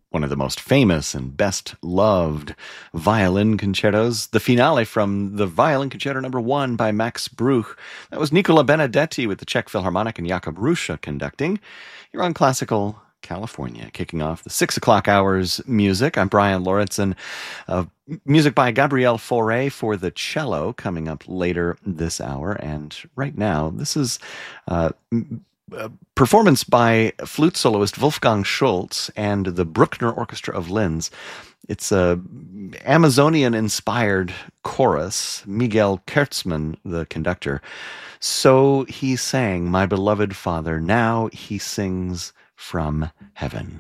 one of the most famous and best loved violin concertos, the finale from the Violin Concerto Number 1 by Max Bruch. That was Nicola Benedetti with the Czech Philharmonic and Jakub Ruscha conducting. You're on Classical California, kicking off the 6 o'clock hours music. I'm Brian Lauritsen. Music by Gabriel Fauré for the cello coming up later this hour. And right now, this is a performance by flute soloist Wolfgang Schultz and the Bruckner Orchestra of Linz. It's a Amazonian-inspired chorus. Miguel Kurtzman, the conductor. So he sang, "My beloved Father, now he sings from heaven."